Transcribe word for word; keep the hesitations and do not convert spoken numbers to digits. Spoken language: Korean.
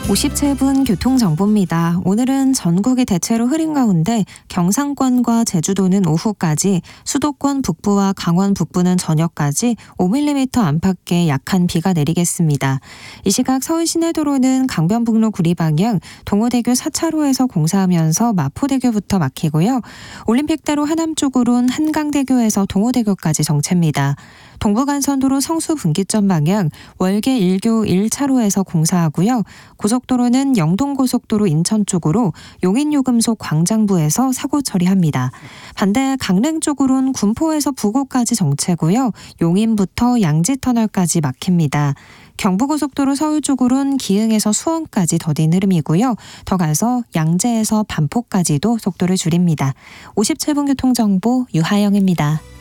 오십칠 분 교통정보입니다. 오늘은 전국이 대체로 흐린 가운데 경상권과 제주도는 오후까지, 수도권 북부와 강원 북부는 저녁까지 오 밀리미터 안팎의 약한 비가 내리겠습니다. 이 시각 서울 시내도로는 강변북로 구리 방향 동호대교 사 차로에서 공사하면서 마포대교부터 막히고요. 올림픽대로 하남 쪽으론 한강대교에서 동호대교까지 정체입니다. 동부간선도로 성수 분기점 방향 월계 일 교 일 차로에서 공사하고요. 고속도로는 영동고속도로 인천 쪽으로 용인요금소 광장부에서 사고 처리합니다. 반대 강릉 쪽으론 군포에서 부곡까지 정체고요. 용인부터 양지터널까지 막힙니다. 경부고속도로 서울 쪽으론 기흥에서 수원까지 더딘 흐름이고요. 더 가서 양재에서 반포까지도 속도를 줄입니다. 오십칠 분 교통정보 유하영입니다.